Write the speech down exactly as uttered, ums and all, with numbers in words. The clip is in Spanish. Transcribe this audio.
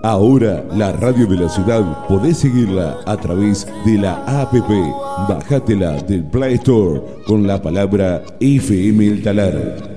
Ahora la radio de la ciudad podés seguirla a través de la app. Bájatela del Play Store con la palabra F M El Talar.